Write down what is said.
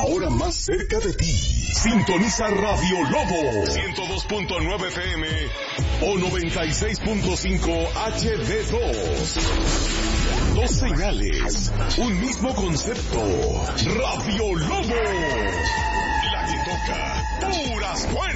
ahora más cerca de ti. Sintoniza Radio Lobo 102.9 FM o 96.5 HD2. Dos señales, un mismo concepto. Radio Lobo, la que toca puras buenas.